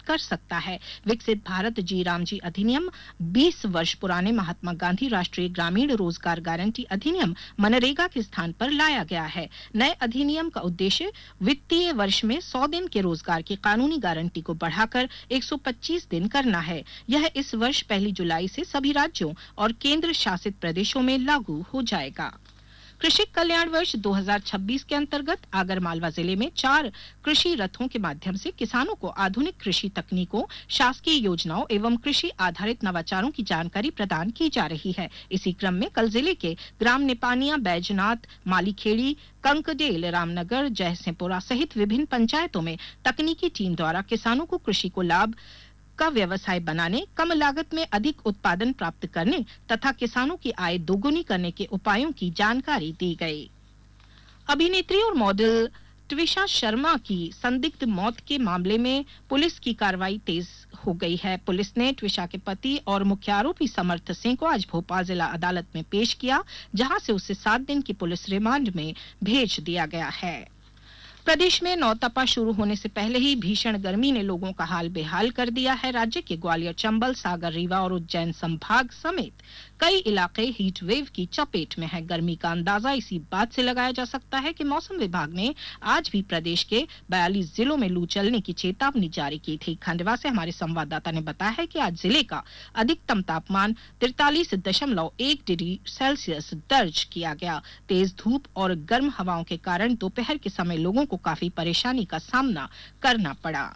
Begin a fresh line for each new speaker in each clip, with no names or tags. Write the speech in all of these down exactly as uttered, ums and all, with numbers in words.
कर सकता है। विकसित भारत जी राम जी अधिनियम बीस वर्ष पुराने महात्मा गांधी राष्ट्रीय ग्रामीण रोजगार गारंटी अधिनियम मनरेगा के स्थान पर लाया गया है। नए अधिनियम का उद्देश्य वित्तीय वर्ष में सौ दिन के रोजगार की कानूनी गारंटी को बढ़ाकर एक सौ पच्चीस दिन करना है। यह इस वर्ष पहली जुलाई से सभी राज्यों और केंद्र शासित प्रदेशों में लागू हो जाएगा। कृषि कल्याण वर्ष दो हज़ार छब्बीस के अंतर्गत आगरमालवा जिले में चार कृषि रथों के माध्यम से किसानों को आधुनिक कृषि तकनीकों, शासकीय योजनाओं एवं कृषि आधारित नवाचारों की जानकारी प्रदान की जा रही है। इसी क्रम में कल जिले के ग्राम निपानिया, बैजनाथ, मालीखेड़ी, कंकडेल, रामनगर, जयसिंहपुरा सहित विभिन्न पंचायतों में तकनीकी टीम द्वारा किसानों को कृषि को लाभ का व्यवसाय बनाने, कम लागत में अधिक उत्पादन प्राप्त करने तथा किसानों की आय दोगुनी करने के उपायों की जानकारी दी गई। अभिनेत्री और मॉडल ट्विशा शर्मा की संदिग्ध मौत के मामले में पुलिस की कार्रवाई तेज हो गई है। पुलिस ने ट्विशा के पति और मुख्य आरोपी समर्थ सिंह को आज भोपाल जिला अदालत में पेश किया, जहां से उसे सात दिन की पुलिस रिमांड में भेज दिया गया है। प्रदेश में नौतपा शुरू होने से पहले ही भीषण गर्मी ने लोगों का हाल बेहाल कर दिया है। राज्य के ग्वालियर, चंबल, सागर, रीवा और उज्जैन संभाग समेत कई इलाके हीट वेव की चपेट में हैं। गर्मी का अंदाजा इसी बात से लगाया जा सकता है कि मौसम विभाग ने आज भी प्रदेश के बयालीस जिलों में लू चलने की चेतावनी जारी की थी। खंडवा से हमारे संवाददाता ने बताया है कि आज जिले का अधिकतम तापमान तिरतालीस दशमलव एक डिग्री सेल्सियस दर्ज किया गया। तेज धूप और गर्म हवाओं के कारण दोपहर के समय लोगों को काफी परेशानी का सामना करना पड़ा।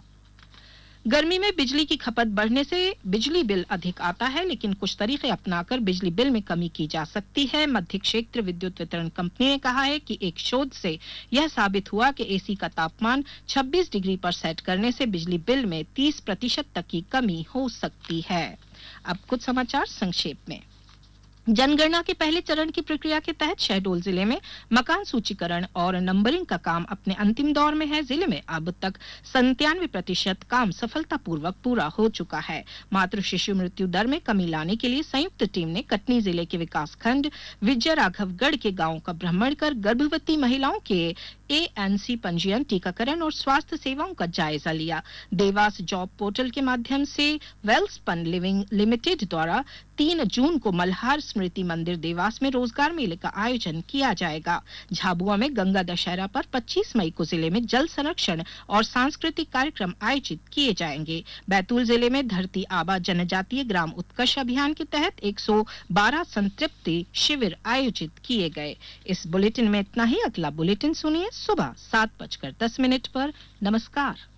गर्मी में बिजली की खपत बढ़ने से बिजली बिल अधिक आता है, लेकिन कुछ तरीके अपनाकर बिजली बिल में कमी की जा सकती है। मध्य क्षेत्र विद्युत वितरण कंपनी ने कहा है कि एक शोध से यह साबित हुआ कि एसी का तापमान छब्बीस डिग्री पर सेट करने से बिजली बिल में तीस प्रतिशत तक की कमी हो सकती है। अब कुछ समाचार संक्षेप में। जनगणना के पहले चरण की प्रक्रिया के तहत शहडोल जिले में मकान सूचीकरण और नंबरिंग का काम अपने अंतिम दौर में है। जिले में अब तक संतानवे प्रतिशत काम सफलतापूर्वक पूरा हो चुका है। मातृ शिशु मृत्यु दर में कमी लाने के लिए संयुक्त टीम ने कटनी जिले के विकासखंड विजय राघवगढ़ के गांवों का भ्रमण कर गर्भवती महिलाओं के एएनसी पंजीयन, टीकाकरण और स्वास्थ्य सेवाओं का जायजा लिया। देवास जॉब पोर्टल के माध्यम से वेलस्पन लिविंग लिमिटेड द्वारा तीन जून को मल्हार स्मृति मंदिर देवास में रोजगार मेले का आयोजन किया जाएगा। झाबुआ में गंगा दशहरा पर पच्चीस मई को जिले में जल संरक्षण और सांस्कृतिक कार्यक्रम आयोजित किए जाएंगे। बैतूल जिले में धरती आबा जनजातीय ग्राम उत्कर्ष अभियान के तहत एक सौ बारह संतृप्ति शिविर आयोजित किए गए। इस बुलेटिन में इतना ही। अगला बुलेटिन सुनिए सुबह सात बजकर दस मिनट पर। नमस्कार।